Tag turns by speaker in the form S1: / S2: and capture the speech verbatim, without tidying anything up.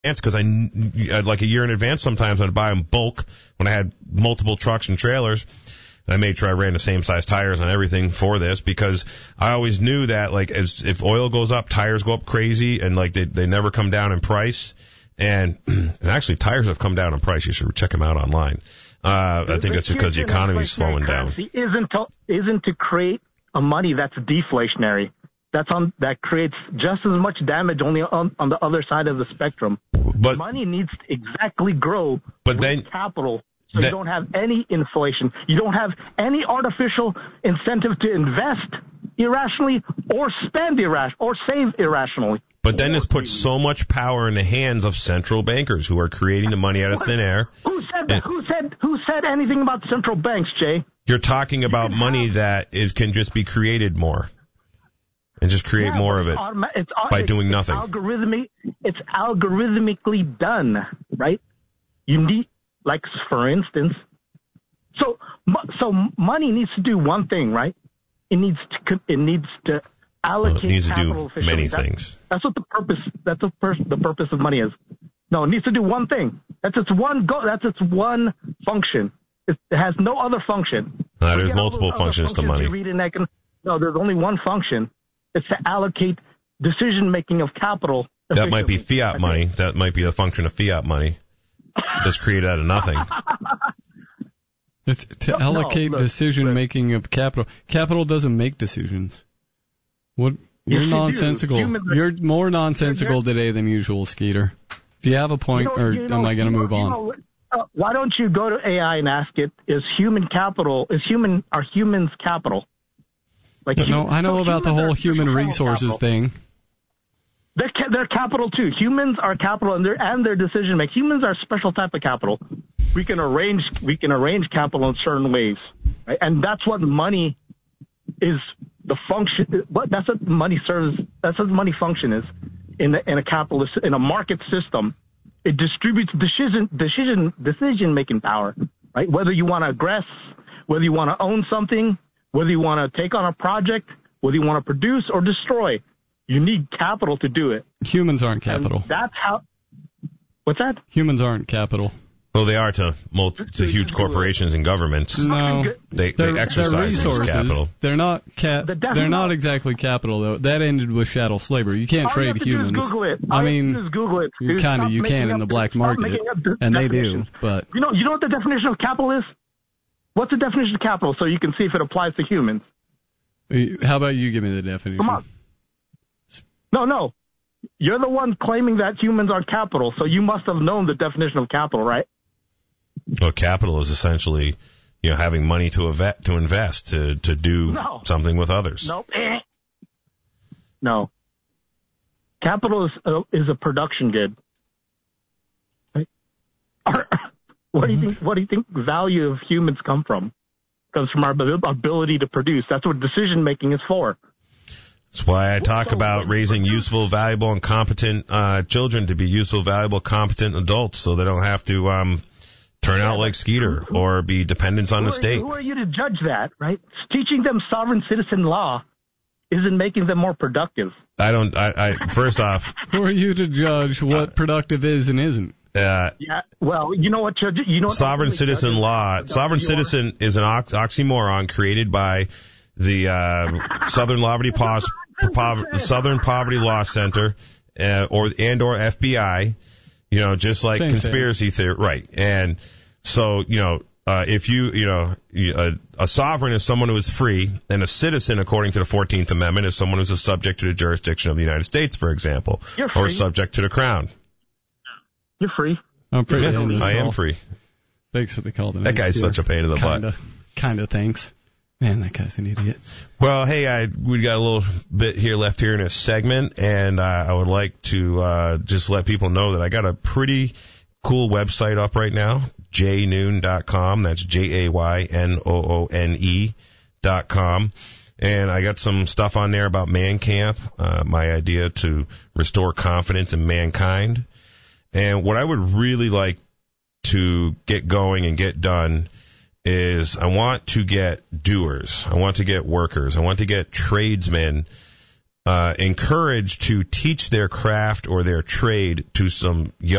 S1: because I like a year in advance. Sometimes I'd buy them bulk when I had multiple trucks and trailers. And I made sure I ran the same size tires on everything for this because I always knew that like as if oil goes up, tires go up crazy, and like they they never come down in price. And and actually, tires have come down in price. You should check them out online. Uh, I think that's because the economy is slowing down.
S2: Isn't to, isn't to create a money that's deflationary. That's on that creates just as much damage only on, on the other side of the spectrum.
S1: But
S2: money needs to exactly grow
S1: but
S2: with
S1: then,
S2: capital, so
S1: that,
S2: you don't have any inflation. You don't have any artificial incentive to invest irrationally or spend irrationally or save irrationally.
S1: But then this puts so much power in the hands of central bankers who are creating the money out of thin air.
S2: Who said that? Who said who said anything about central banks, Jay?
S1: You're talking about money that is can just be created more. And just create
S2: yeah,
S1: more of it
S2: automa- it's,
S1: by
S2: it's,
S1: doing
S2: it's
S1: nothing.
S2: Algorithmic, it's algorithmically done, right? You need, like, for instance, so so money needs to do one thing, right? It needs to it needs to allocate
S1: well, it needs
S2: capital
S1: to do many
S2: that's,
S1: things.
S2: That's what the purpose. That's what pers- the purpose of money is. No, it needs to do one thing. That's its one go. That's its one function. It, it has no other function.
S1: Uh, there's multiple functions, functions to money.
S2: You read in econ- no, there's only one function. It's to allocate decision-making of capital.
S1: That might be fiat money. That might be a function of fiat money. That's created out of nothing.
S3: It's to
S2: no,
S3: allocate
S2: no,
S3: decision-making of capital. Capital doesn't make decisions. What? You're
S2: yes,
S3: nonsensical.
S2: You
S3: You're more nonsensical today than usual, Skeeter. Do you have a point, you know, or you know, am I going to move
S2: know,
S3: on?
S2: You know, uh, why don't you go to A I and ask it, is human capital, is human, are humans capital? Like
S3: no,
S2: human,
S3: I know
S2: so
S3: about the whole human resources
S2: capital.
S3: thing.
S2: They're, ca- they're capital too. Humans are capital, and their and their decision making. Humans are a special type of capital. We can arrange we can arrange capital in certain ways, right? And that's what money is. The function. What that's what money serves. That's what money function is in the, in a capitalist in a market system. It distributes decision decision decision making power, right? Whether you want to aggress, whether you want to own something. Whether you want to take on a project, whether you want to produce or destroy, you need capital to do it.
S3: Humans aren't capital.
S2: And that's how. What's that?
S3: Humans aren't capital.
S1: Well, they are to multi, to huge corporations and governments.
S3: No,
S1: they,
S3: they're,
S1: they exercise
S3: they're resources.
S1: capital.
S3: They're not ca-
S2: the
S3: They're not exactly capital though. That ended with chattel slavery. You can't
S2: All
S3: trade
S2: you
S3: humans.
S2: Do is Google it.
S3: I
S2: All
S3: mean,
S2: you Google it.
S3: you kind of you can in the black market, and they do. But
S2: you know, you know what the definition of capital is? What's the definition of capital? So you can see if it applies to humans.
S3: How about you give me the definition?
S2: Come on. No, no. You're the one claiming that humans are capital, so you must have known the definition of capital, right?
S1: Well, capital is essentially, you know, having money to invest, to invest, to to do
S2: no.
S1: something with others.
S2: Nope. No. Capital is a, is a production good. Right? What do you think? What do you think the value of humans come from? Comes from our ability to produce. That's what decision making is for.
S1: That's why I talk
S2: so,
S1: about raising useful, valuable, and competent uh, children to be useful, valuable, competent adults, so they don't have to um, turn yeah, out like Skeeter or be dependents on the state.
S2: Who are you to judge that, right? Teaching them sovereign citizen law isn't making them more productive.
S1: I don't. I, I first off,
S3: who are you to judge what uh, productive is and isn't?
S1: Uh,
S2: yeah, well, you know what, judge, you know what
S1: sovereign citizen law. Sovereign citizen is an ox- oxymoron created by the uh, Southern Poverty Pos- po- Southern Poverty Law Center, uh, or and or F B I. You know, just like Same conspiracy theory, right? And so, you know, uh, if you, you know, a, a sovereign is someone who is free, and a citizen, according to the fourteenth Amendment, is someone who's a subject to the jurisdiction of the United States, for example, or subject to the crown.
S2: You're free.
S3: I'm pretty
S1: yeah, I
S3: call.
S1: am free.
S3: Thanks for the call.
S1: That guy's
S3: here.
S1: such a pain in the
S3: kinda,
S1: butt.
S3: Kind of thanks. Man, that guy's an idiot.
S1: Well, hey, I we got a little bit here left here in this segment, and uh, I would like to uh, just let people know that I got a pretty cool website up right now, jay noon dot com. That's J A Y N O O N E dot com. And I got some stuff on there about Man Camp, uh, my idea to restore confidence in mankind. And what I would really like to get going and get done is I want to get doers. I want to get workers. I want to get tradesmen uh, encouraged to teach their craft or their trade to some young